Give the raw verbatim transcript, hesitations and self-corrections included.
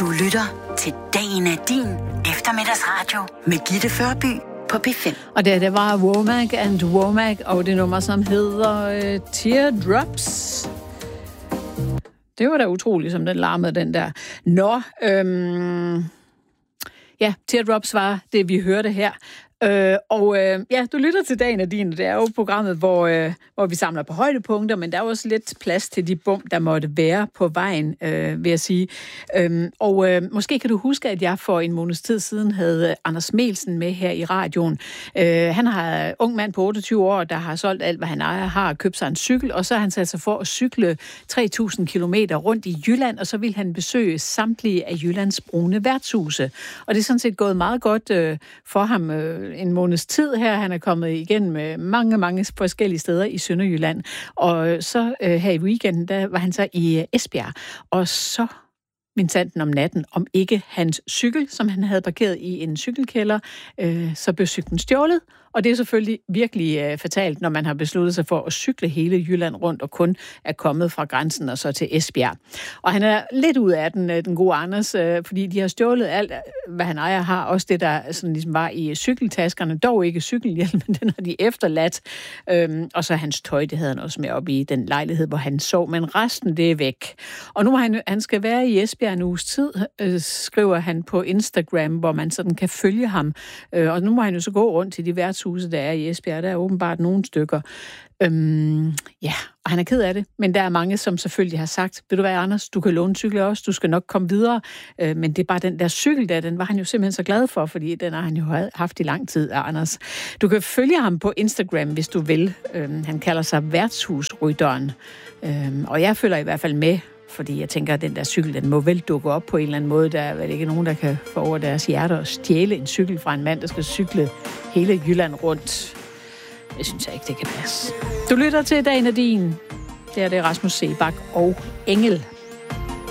Du lytter til Dagen er din eftermiddagsradio med Gitte Førby på P fem. Og det, det var Womack and Womack, og det nummer, som hedder uh, Teardrops. Det var da utroligt, som den larmede, den der. Nå, øhm, ja, Teardrops var det, vi hørte her. Øh, og øh, ja, du lytter til Dagen er din. Det er jo programmet, hvor, øh, hvor vi samler på højdepunkter, men der er også lidt plads til de bump, der måtte være på vejen, øh, vil jeg sige. Øhm, og øh, måske kan du huske, at jeg for en måneds tid siden havde Anders Melsen med her i radioen. Øh, han har en ung mand på otteogtyve år, der har solgt alt, hvad han ejer, har købt sig en cykel, og så har han sat sig for at cykle tre tusind kilometer rundt i Jylland, og så vil han besøge samtlige af Jyllands brune værtshuse. Og det er sådan set gået meget godt øh, for ham øh, en måneds tid her. Han er kommet igen med mange, mange forskellige steder i Sønderjylland. Og så øh, her i weekenden, der var han så i Esbjerg. Og så minsanden om natten, om ikke hans cykel, som han havde parkeret i en cykelkælder, øh, så blev cyklen stjålet. Og det er selvfølgelig virkelig øh, fatalt, når man har besluttet sig for at cykle hele Jylland rundt og kun er kommet fra grænsen og så til Esbjerg. Og han er lidt ud af den, den gode Anders, øh, fordi de har stjålet alt, hvad han ejer, har også det, der sådan ligesom var i cykeltaskerne, dog ikke cykelhjelm, men den har de efterladt. Øhm, og så hans tøj, det havde han også med op i den lejlighed, hvor han sov, men resten, det er væk. Og nu har han, han skal være i Esbjerg en uges tid, øh, skriver han på Instagram, hvor man sådan kan følge ham. Øh, og nu må han jo så gå rundt til de værtshuse, der er i Esbjerg. Der er åbenbart nogle stykker. Øhm, ja, og han er ked af det. Men der er mange, som selvfølgelig har sagt, ved du hvad, Anders, du kan låne cykel også, du skal nok komme videre. Øh, men det er bare den der cykel der, den var han jo simpelthen så glad for, fordi den har han jo haft i lang tid, Anders. Du kan følge ham på Instagram, hvis du vil. Øh, han kalder sig værtshusrytteren. Øh, og jeg følger i hvert fald med, fordi jeg tænker, at den der cykel, den må vel dukke op på en eller anden måde. Der er vel ikke nogen, der kan få over deres hjerter og stjæle en cykel fra en mand, der skal cykle hele Jylland rundt. Det synes jeg ikke, det kan passe. Du lytter til Dagen er din. Det er det Rasmus Sebak og Engel.